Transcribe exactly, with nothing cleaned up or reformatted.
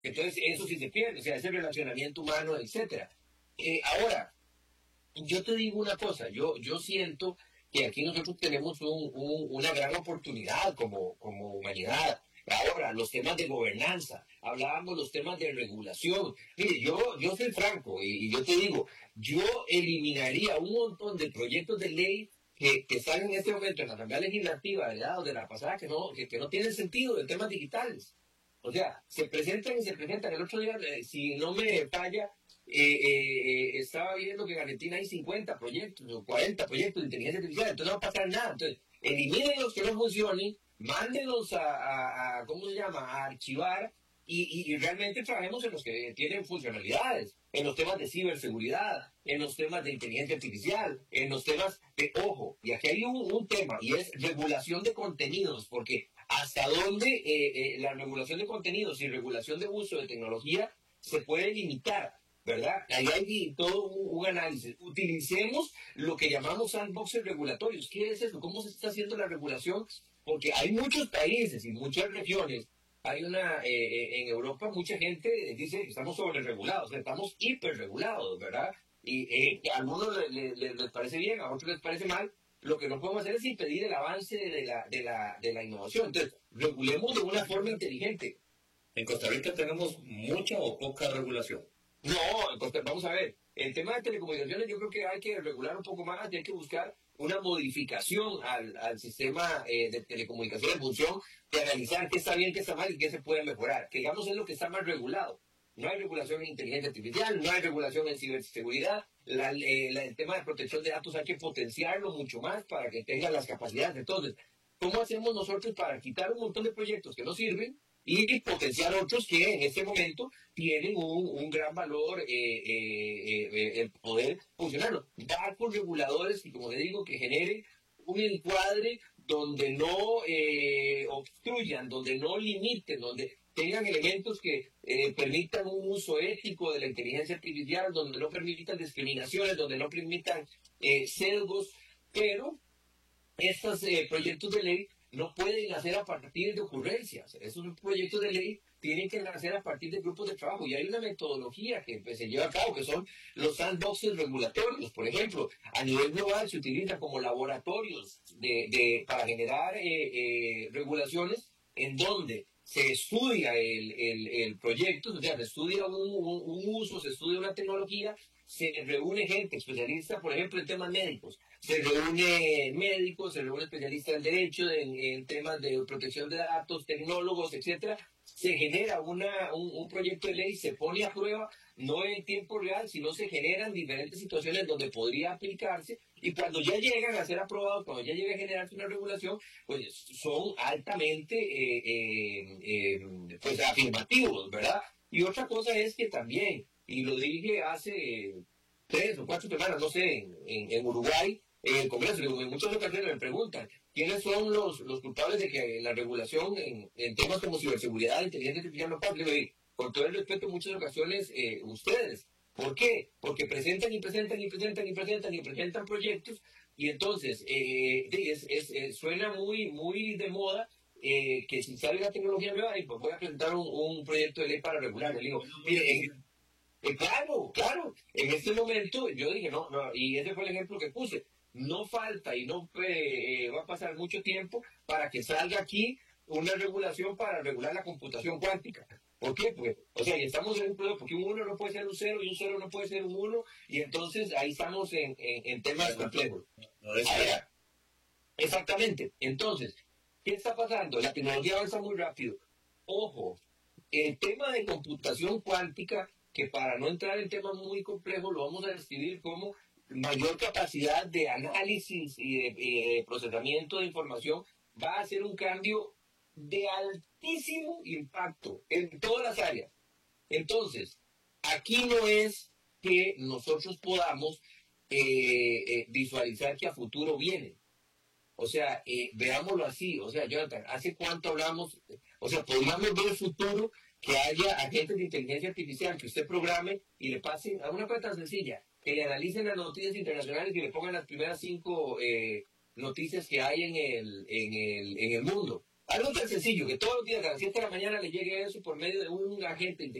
Entonces, eso sí se pierde, o sea, ese relacionamiento humano, etcétera. Eh, ahora, yo te digo una cosa, yo, yo siento que aquí nosotros tenemos un, un, una gran oportunidad como, como humanidad. Ahora, los temas de gobernanza, hablábamos los temas de regulación. Mire, yo, yo soy franco y, y yo te digo, yo eliminaría un montón de proyectos de ley que, que están en este momento en la Asamblea Legislativa, ¿verdad? O de la pasada, que no, que, que no tienen sentido en temas digitales. O sea, se presentan y se presentan. El otro día, eh, si no me falla, eh, eh, eh, estaba viendo que en Argentina hay cincuenta proyectos o cuarenta proyectos de inteligencia artificial, entonces no va a pasar nada. Entonces, eliminen los que no funcionen, mándenlos a, a, a ¿cómo se llama?, a archivar y, y, y realmente trabajemos en los que tienen funcionalidades, en los temas de ciberseguridad, en los temas de inteligencia artificial, en los temas de, ojo, y aquí hay un, un tema, y es regulación de contenidos, porque hasta dónde eh, eh, la regulación de contenidos y regulación de uso de tecnología se puede limitar, ¿verdad? Ahí hay todo un, un análisis. Utilicemos lo que llamamos sandboxes regulatorios. ¿Qué es eso? ¿Cómo se está haciendo la regulación? Porque hay muchos países y muchas regiones. Hay una, eh, eh, en Europa mucha gente dice que estamos sobreregulados, estamos hiperregulados, ¿verdad? Y eh, a algunos les, les, les parece bien, a otros les parece mal. Lo que no podemos hacer es impedir el avance de la, de la, de la innovación. Entonces, regulemos de una forma inteligente. En Costa Rica tenemos mucha o poca regulación. No, entonces, vamos a ver, el tema de telecomunicaciones yo creo que hay que regular un poco más y hay que buscar una modificación al, al sistema eh, de telecomunicaciones en función de analizar qué está bien, qué está mal y qué se puede mejorar. Que digamos es lo que está más regulado. No hay regulación en inteligencia artificial, no hay regulación en ciberseguridad. La, eh, la, el tema de protección de datos hay que potenciarlo mucho más para que tenga las capacidades. Entonces, ¿cómo hacemos nosotros para quitar un montón de proyectos que no sirven y potenciar otros que en este momento tienen un, un gran valor, eh, eh, eh, el poder funcionarlo? Dar con reguladores y, como le digo, que generen un encuadre donde no eh, obstruyan, donde no limiten, donde tengan elementos que eh, permitan un uso ético de la inteligencia artificial, donde no permitan discriminaciones, donde no permitan eh, sesgos, pero estos eh, proyectos de ley no pueden nacer a partir de ocurrencias. Esos proyectos de ley tienen que nacer a partir de grupos de trabajo. Y hay una metodología que pues, se lleva a cabo, que son los sandboxes regulatorios. Por ejemplo, a nivel global se utilizan como laboratorios de, de, para generar eh, eh, regulaciones en donde se estudia el, el, el proyecto, o sea, se estudia un, un, un uso, se estudia una tecnología, se reúne gente especialista, por ejemplo, en temas médicos, se reúne médicos, se reúne especialistas en derecho, en, en temas de protección de datos, tecnólogos, etcétera. Se genera una, un, un proyecto de ley, se pone a prueba, no en tiempo real, sino se generan diferentes situaciones donde podría aplicarse, y cuando ya llegan a ser aprobados, cuando ya llega a generarse una regulación, pues son altamente eh, eh, eh, pues afirmativos, ¿verdad? Y otra cosa es que también, y lo dije hace tres o cuatro semanas, no sé, en, en, en Uruguay, en el Congreso, en muchas ocasiones me preguntan, ¿quiénes son los, los culpables de que la regulación en, en temas como ciberseguridad, inteligencia artificial no pase? Con todo el respeto, en muchas ocasiones, eh, ustedes. ¿Por qué? Porque presentan y presentan y presentan y presentan y presentan proyectos y entonces eh, es, es, es, suena muy, muy de moda eh, que si sale la tecnología nueva, y pues voy a presentar un, un proyecto de ley para regular. Le digo, mire, en, eh, claro, claro, en este momento yo dije, no, no, y ese fue el ejemplo que puse. No falta y no eh, va a pasar mucho tiempo para que salga aquí una regulación para regular la computación cuántica. ¿Por qué? Pues, o sea, y estamos en un problema porque un uno no puede ser un cero y un cero no puede ser un uno, y entonces ahí estamos en, en, en temas complejos. No es Ahora, exactamente. Entonces, ¿qué está pasando? La tecnología avanza muy rápido. Ojo, el tema de computación cuántica, que para no entrar en temas muy complejos, lo vamos a describir como mayor capacidad de análisis y de, y de procesamiento de información, va a ser un cambio de altísimo impacto en todas las áreas. Entonces, aquí no es que nosotros podamos eh, eh, visualizar que a futuro viene. O sea, eh, veámoslo así. O sea, Jonathan, ¿hace cuánto hablamos? O sea, podríamos ver el futuro que haya agentes de inteligencia artificial que usted programe y le pasen a una cosa tan sencilla, que le analicen las noticias internacionales y le pongan las primeras cinco eh, noticias que hay en el, en el, en el mundo. Algo tan sencillo, que todos los días a las siete de la mañana le llegue eso por medio de un agente